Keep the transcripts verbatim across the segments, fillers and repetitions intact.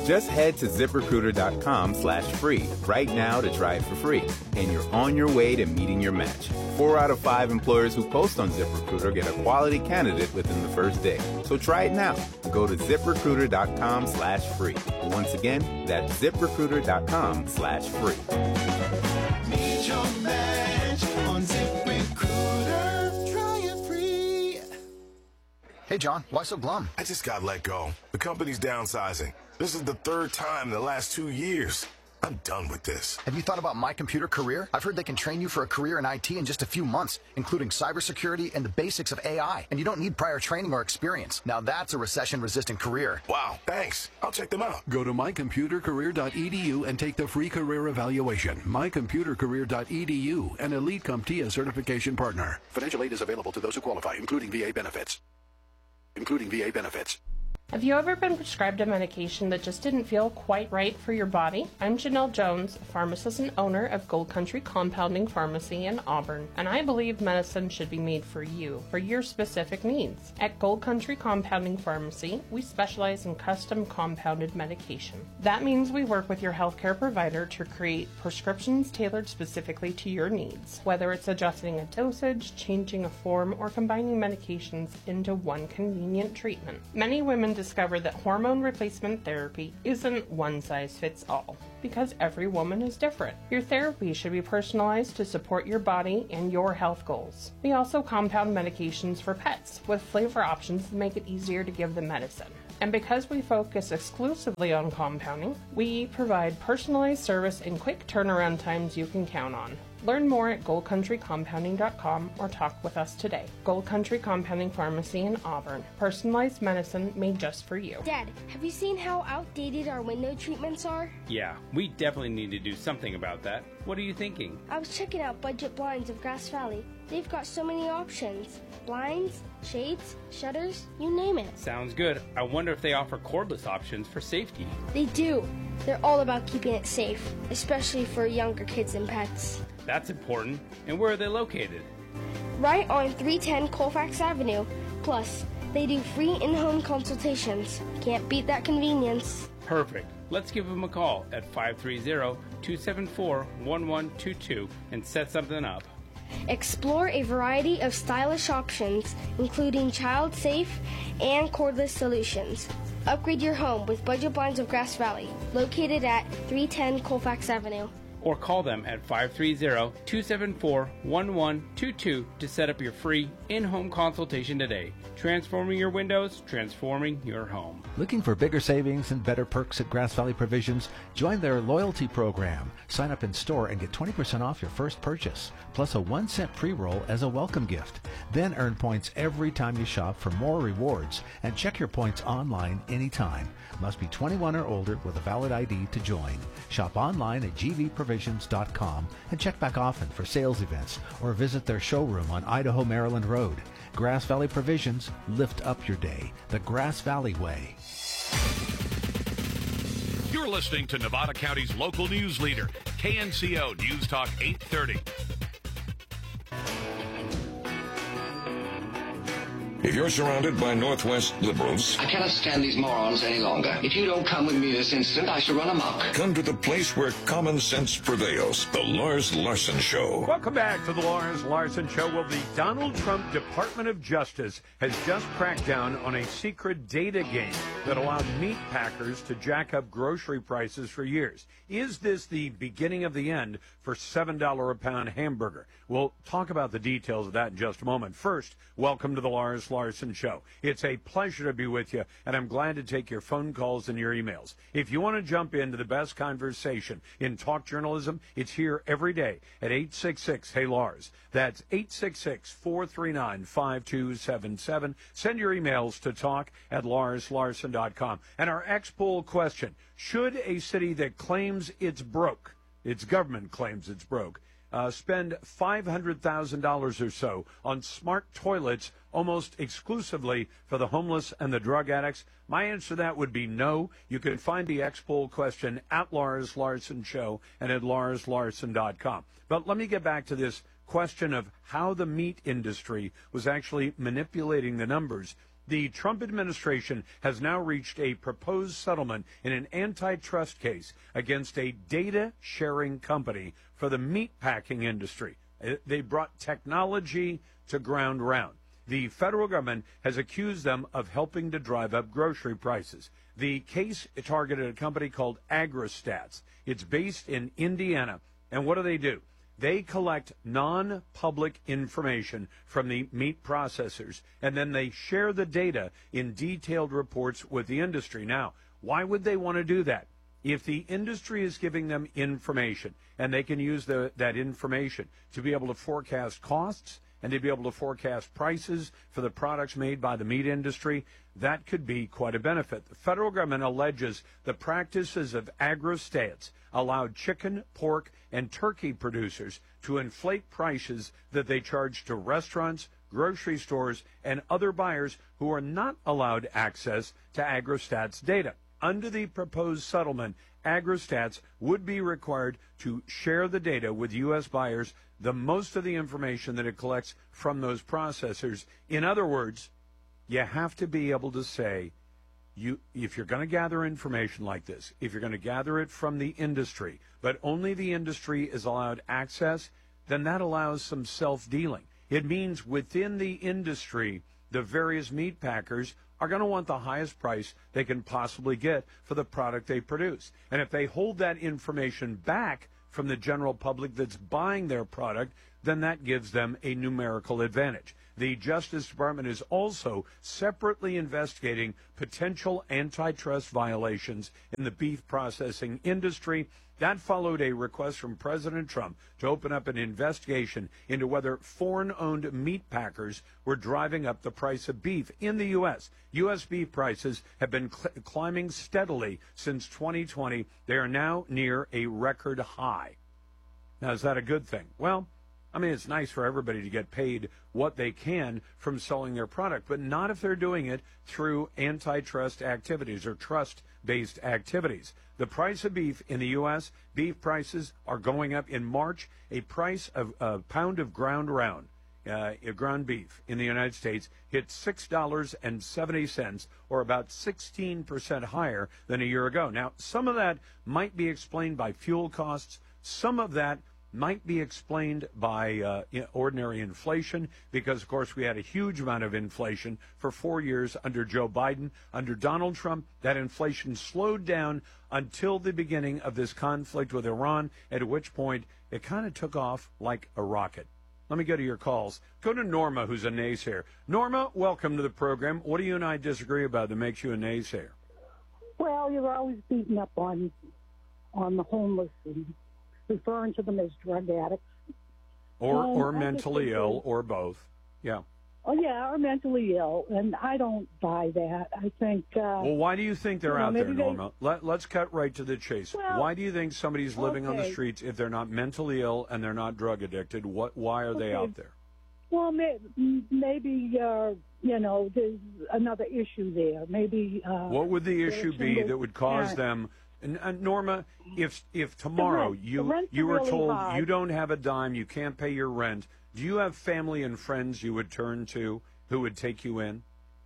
Just head to ZipRecruiter.com slash free right now to try it for free, and you're on your way to meeting your match. Four out of five employers who post on ZipRecruiter get a quality candidate within the first day. So try it now. Go to ZipRecruiter.com slash free. Once again, that's ZipRecruiter.com slash free. Meet your match on ZipRecruiter. Try it free. Hey, John, why so glum? I just got let go. The company's downsizing. This is the third time in the last two years. I'm done with this. Have you thought about My Computer Career? I've heard they can train you for a career in I T in just a few months, including cybersecurity and the basics of A I. And you don't need prior training or experience. Now that's a recession-resistant career. Wow, thanks. I'll check them out. Go to my computer career dot e d u and take the free career evaluation. my computer career dot e d u, an Elite CompTIA certification partner. Financial aid is available to those who qualify, including V A benefits. Including V A benefits. Have you ever been prescribed a medication that just didn't feel quite right for your body? I'm Janelle Jones, pharmacist and owner of Gold Country Compounding Pharmacy in Auburn, and I believe medicine should be made for you, for your specific needs. At Gold Country Compounding Pharmacy, we specialize in custom compounded medication. That means we work with your healthcare provider to create prescriptions tailored specifically to your needs, whether it's adjusting a dosage, changing a form, or combining medications into one convenient treatment. Many women discover that hormone replacement therapy isn't one size fits all, because every woman is different. Your therapy should be personalized to support your body and your health goals. We also compound medications for pets with flavor options to make it easier to give them medicine. And because we focus exclusively on compounding, we provide personalized service and quick turnaround times you can count on. Learn more at gold country compounding dot com or talk with us today. Gold Country Compounding Pharmacy in Auburn. Personalized medicine made just for you. Dad, have you seen how outdated our window treatments are? Yeah, we definitely need to do something about that. What are you thinking? I was checking out Budget Blinds of Grass Valley. They've got so many options. Blinds, shades, shutters, you name it. Sounds good. I wonder if they offer cordless options for safety. They do. They're all about keeping it safe, especially for younger kids and pets. That's important. And where are they located? Right on three ten Colfax Avenue. Plus, they do free in-home consultations. Can't beat that convenience. Perfect. Let's give them a call at five three zero, two seven four, one one two two and set something up. Explore a variety of stylish options, including child-safe and cordless solutions. Upgrade your home with Budget Blinds of Grass Valley, located at three ten Colfax Avenue. Or call them at five three zero, two seven four, one one two two to set up your free in-home consultation today. Transforming your windows, transforming your home. Looking for bigger savings and better perks at Grass Valley Provisions? Join their loyalty program. Sign up in store and get twenty percent off your first purchase, plus a one cent pre-roll as a welcome gift. Then earn points every time you shop for more rewards, and check your points online anytime. Must be twenty-one or older with a valid I D to join. Shop online at g v provisions dot com and check back often for sales events or visit their showroom on Idaho Maryland Road. Grass Valley Provisions, lift up your day the Grass Valley way. You're listening to Nevada County's local news leader, K N C O News Talk eight thirty. If you're surrounded by Northwest liberals, I cannot stand these morons any longer. If you don't come with me this instant, I shall run amok. Come to the place where common sense prevails. The Lars Larson Show. Welcome back to the Lars Larson Show. Well, the Donald Trump Department of Justice has just cracked down on a secret data game that allowed meat packers to jack up grocery prices for years. Is this the beginning of the end for seven dollars a pound hamburger? We'll talk about the details of that in just a moment. First, welcome to the Lars Larson Show. It's a pleasure to be with you, and I'm glad to take your phone calls and your emails. If you want to jump into the best conversation in talk journalism, it's here every day at eight six six, hey Lars. That's eight six six, four three nine, five two seven seven. Send your emails to talk at lars larson dot com. And our X-Poll question, should a city that claims it's broke, its government claims it's broke, uh, spend five hundred thousand dollars or so on smart toilets almost exclusively for the homeless and the drug addicts? My answer to that would be no. You can find the X-Poll question at Lars Larson Show and at lars larson dot com. But let me get back to this question of how the meat industry was actually manipulating the numbers. The Trump administration has now reached a proposed settlement in an antitrust case against a data-sharing company for the meatpacking industry. They brought technology to ground round. The federal government has accused them of helping to drive up grocery prices. The case targeted a company called AgroStats. It's based in Indiana. And what do they do? They collect non-public information from the meat processors, and then they share the data in detailed reports with the industry. Now, why would they want to do that? If the industry is giving them information, and they can use the, that information to be able to forecast costs and to be able to forecast prices for the products made by the meat industry, that could be quite a benefit. The federal government alleges the practices of AgroStats allowed chicken, pork, and turkey producers to inflate prices that they charge to restaurants, grocery stores, and other buyers who are not allowed access to AgroStats data. Under the proposed settlement, AgroStats would be required to share the data with U S buyers, the most of the information that it collects from those processors. In other words, you have to be able to say, you, if you're going to gather information like this, if you're going to gather it from the industry, but only the industry is allowed access, then that allows some self-dealing. It means within the industry, the various meat packers are going to want the highest price they can possibly get for the product they produce. And if they hold that information back from the general public that's buying their product, then that gives them a numerical advantage. The Justice Department is also separately investigating potential antitrust violations in the beef processing industry. That followed a request from President Trump to open up an investigation into whether foreign-owned meat packers were driving up the price of beef in the U S. U S beef prices have been cl- climbing steadily since twenty twenty. They are now near a record high. Now, is that a good thing? Well, I mean, it's nice for everybody to get paid what they can from selling their product, but not if they're doing it through antitrust activities or trust-based activities. The price of beef in the U S, beef prices are going up. In March, a price of a pound of ground round, uh, ground beef in the United States hit six dollars and seventy cents, or about sixteen percent higher than a year ago. Now, some of that might be explained by fuel costs. Some of that might be explained by uh, ordinary inflation, because, of course, we had a huge amount of inflation for four years under Joe Biden. Under Donald Trump, that inflation slowed down until the beginning of this conflict with Iran, at which point it kind of took off like a rocket. Let me go to your calls. Go to Norma, who's a naysayer. Norma, welcome to the program. What do you and I disagree about that makes you a naysayer? Well, you're always beating up on on the homeless and referring to them as drug addicts. Or, um, or mentally ill, or both. Yeah. Oh, yeah, or mentally ill, and I don't buy that. I think... Uh, well, why do you think they're you know, out there, they, Norma? Let, let's cut right to the chase. Well, why do you think somebody's living okay. on the streets if they're not mentally ill and they're not drug addicted? What? Why are okay. they out there? Well, may, maybe, uh, you know, there's another issue there. Maybe... Uh, what would the issue be that would cause parent. them... And, and Norma, if if tomorrow rent. you you were really told high. you don't have a dime, you can't pay your rent, do you have family and friends you would turn to who would take you in?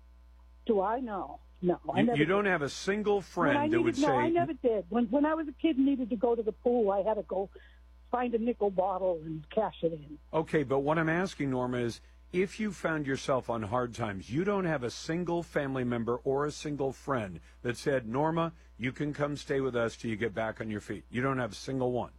Do I know? No, I You, never you don't did. have a single friend When I that needed, would no, say. I never did. When when I was a kid and needed to go to the pool, I had to go find a nickel bottle and cash it in. Okay, but what I'm asking, Norma, is if you found yourself on hard times, you don't have a single family member or a single friend that said, Norma, you can come stay with us till you get back on your feet. You don't have a single one.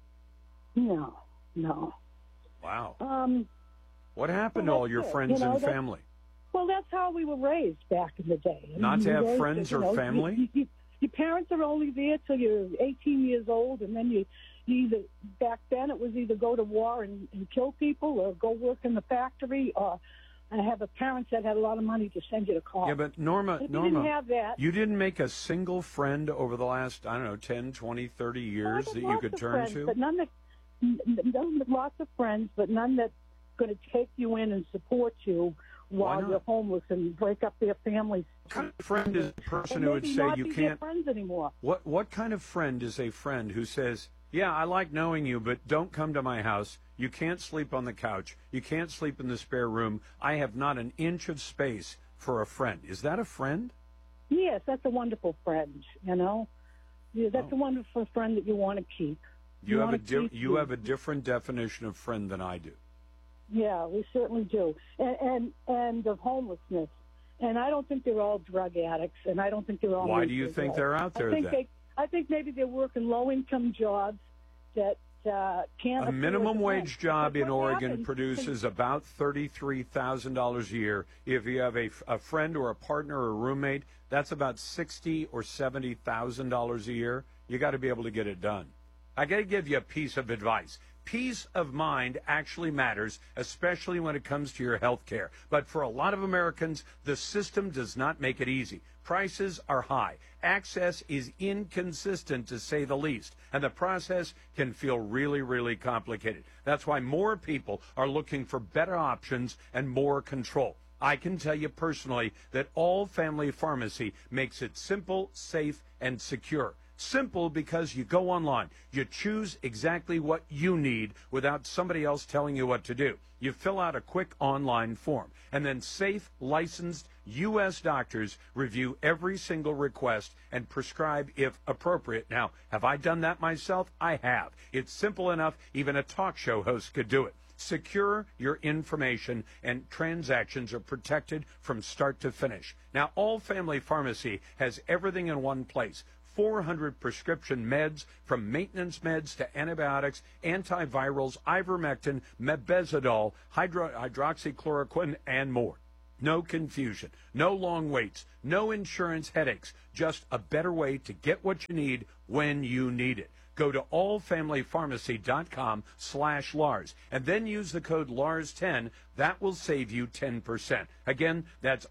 No, no. Wow. Um, what happened well, to all your it. friends you know, and that's, family? Well, that's how we were raised back in the day. I Not mean, to we have raised, friends you or know, family? You, you, your parents are only there till you're eighteen years old, and then you, you either, back then it was either go to war and, and kill people or go work in the factory, or I have a parents that had a lot of money to send you to college. Yeah, but Norma, if Norma, you didn't have that, you didn't make a single friend over the last, I don't know, ten, twenty, thirty years well, that you lots could of turn friends, to? But none that, n- n- lots of friends, but none that's going to take you in and support you while you're homeless and break up their families. What kind of friend is a person and who would maybe say not you be their can't? friends anymore. What what kind of friend is a friend who says, yeah, I like knowing you, but don't come to my house. You can't sleep on the couch. You can't sleep in the spare room. I have not an inch of space for a friend. Is that a friend? Yes, that's a wonderful friend, you know. Yeah, that's Oh. a wonderful friend that you want to keep. You, have a wanna di- keep you have a different definition of friend than I do. Yeah, we certainly do. And, and and of homelessness. And I don't think they're all drug addicts, and I don't think they're all. Why do you think they're out there I think then? they, I think maybe they're working low-income jobs that uh, can't. A afford minimum the wage rent. job That's in what Oregon happens. produces about thirty-three thousand dollars a year. If you have a, a friend or a partner or a roommate, that's about sixty or seventy thousand dollars a year. You got to be able to get it done. I got to give you a piece of advice. Peace of mind actually matters, especially when it comes to your health care. But for a lot of Americans, the system does not make it easy. Prices are high. Access is inconsistent, to say the least. And the process can feel really, really complicated. That's why more people are looking for better options and more control. I can tell you personally that All Family Pharmacy makes it simple, safe, and secure. Simple because you go online. You choose exactly what you need without somebody else telling you what to do. You fill out a quick online form, and then safe, licensed U S doctors review every single request and prescribe if appropriate. Now, have I done that myself? I have. It's simple enough, even a talk show host could do it. Secure your information, and transactions are protected from start to finish. Now, All Family Pharmacy has everything in one place. four hundred prescription meds, from maintenance meds to antibiotics, antivirals, ivermectin, mebendazole, hydro- hydroxychloroquine, and more. No confusion, no long waits, no insurance headaches, just a better way to get what you need when you need it. Go to allfamilypharmacy.com slash Lars and then use the code Lars ten. That will save you ten percent. Again, that's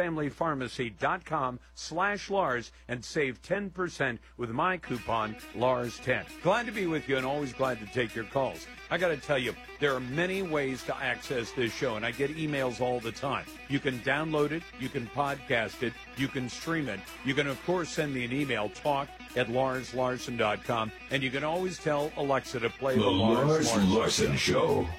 allfamilypharmacy.com slash Lars and save ten percent with my coupon Lars ten. Glad to be with you and always glad to take your calls. I got to tell you, there are many ways to access this show, and I get emails all the time. You can download it, you can podcast it, you can stream it. You can, of course, send me an email, talk at lars larson dot com, and you can always tell Alexa to play The the Lars, Lars Larson, Larson Show.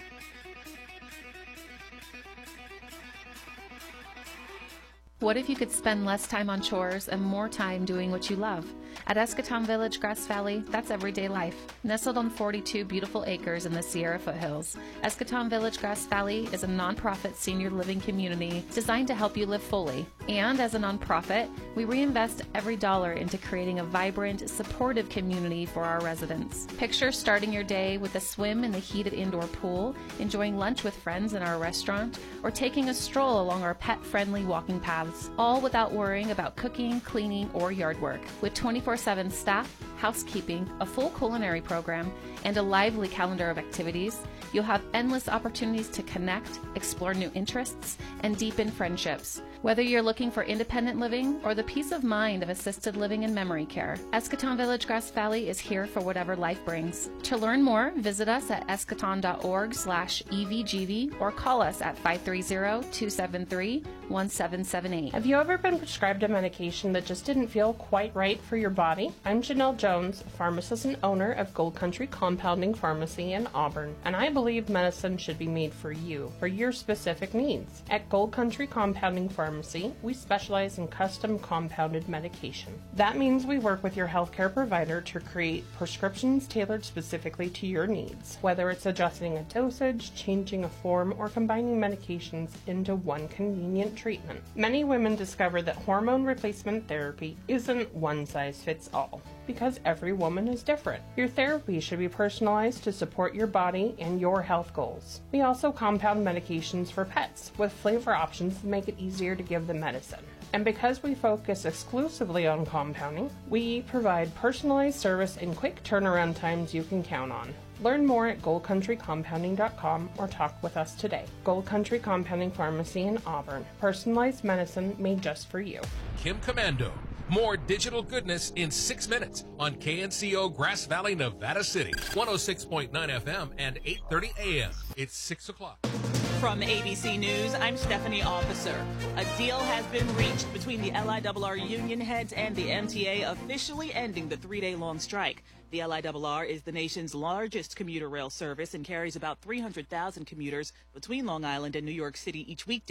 What if you could spend less time on chores and more time doing what you love? At Eschaton Village, Grass Valley, that's everyday life. Nestled on forty-two beautiful acres in the Sierra foothills, Eschaton Village, Grass Valley is a nonprofit senior living community designed to help you live fully. And as a nonprofit, we reinvest every dollar into creating a vibrant, supportive community for our residents. Picture starting your day with a swim in the heated indoor pool, enjoying lunch with friends in our restaurant, or taking a stroll along our pet-friendly walking paths, all without worrying about cooking, cleaning, or yard work. With twenty-four seven staff, housekeeping, a full culinary program, and a lively calendar of activities, you'll have endless opportunities to connect, explore new interests, and deepen friendships. Whether you're looking for independent living or the peace of mind of assisted living and memory care, Eschaton Village Grass Valley is here for whatever life brings. To learn more, visit us at eschaton.org slash evgv or call us at five three zero, two seven three, one seven seven eight. Have you ever been prescribed a medication that just didn't feel quite right for your body? I'm Janelle Jones, pharmacist and owner of Gold Country Compounding Pharmacy in Auburn, and I believe medicine should be made for you, for your specific needs. At Gold Country Compounding Pharmacy, we specialize in custom compounded medication. That means we work with your healthcare provider to create prescriptions tailored specifically to your needs, whether it's adjusting a dosage, changing a form, or combining medications into one convenient treatment. Many women discover that hormone replacement therapy isn't one size fits all, because every woman is different. Your therapy should be personalized to support your body and your health goals. We also compound medications for pets with flavor options to make it easier to give them medicine. And because we focus exclusively on compounding, we provide personalized service and quick turnaround times you can count on. Learn more at gold country compounding dot com or talk with us today. Gold Country Compounding Pharmacy in Auburn. Personalized medicine made just for you. Kim Commando. More digital goodness in six minutes on K N C O Grass Valley, Nevada City. one oh six point nine F M and eight thirty A M. It's six o'clock. From A B C News, I'm Stephanie Officer. A deal has been reached between the L I R R union heads and the M T A, officially ending the three-day-long strike. The L I R R is the nation's largest commuter rail service and carries about three hundred thousand commuters between Long Island and New York City each weekday.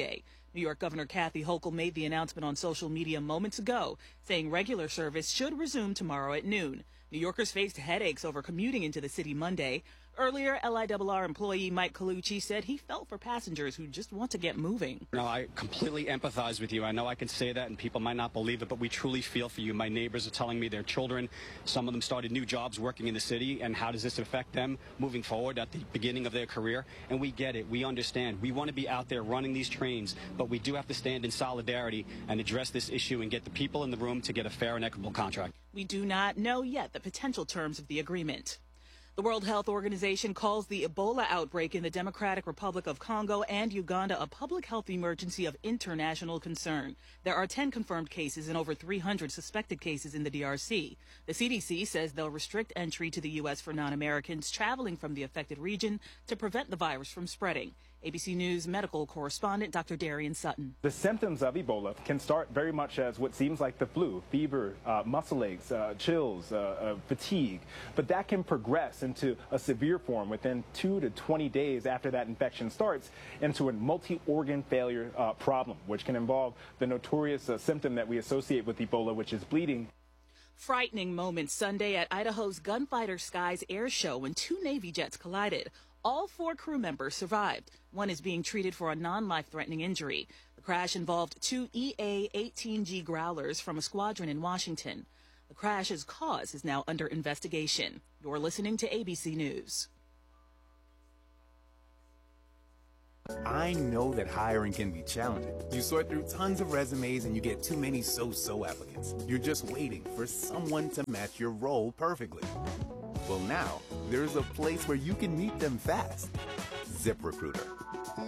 New York Governor Kathy Hochul made the announcement on social media moments ago, saying regular service should resume tomorrow at noon. New Yorkers faced headaches over commuting into the city Monday. Earlier, L I R R employee Mike Colucci said he felt for passengers who just want to get moving. No, I completely empathize with you. I know I can say that and people might not believe it, but we truly feel for you. My neighbors are telling me their children, some of them started new jobs working in the city, and how does this affect them moving forward at the beginning of their career? And we get it. We understand. We want to be out there running these trains, but we do have to stand in solidarity and address this issue and get the people in the room to get a fair and equitable contract. We do not know yet the potential terms of the agreement. The World Health Organization calls the Ebola outbreak in the Democratic Republic of Congo and Uganda a public health emergency of international concern. There are ten confirmed cases and over three hundred suspected cases in the D R C. The C D C says they'll restrict entry to the U S for non-Americans traveling from the affected region to prevent the virus from spreading. A B C News medical correspondent Doctor Darian Sutton. The symptoms of Ebola can start very much as what seems like the flu, fever, uh, muscle aches, uh, chills, uh, uh, fatigue, but that can progress into a severe form within two to twenty days after that infection starts into a multi-organ failure uh, problem, which can involve the notorious uh, symptom that we associate with Ebola, which is bleeding. Frightening moments Sunday at Idaho's Gunfighter Skies Air Show when two Navy jets collided. All four crew members survived. One is being treated for a non-life-threatening injury. The crash involved two E A eighteen G Growlers from a squadron in Washington. The crash's cause is now under investigation. You're listening to A B C News. I know that hiring can be challenging. You sort through tons of resumes and you get too many so-so applicants. You're just waiting for someone to match your role perfectly. Well, now, there's a place where you can meet them fast. ZipRecruiter.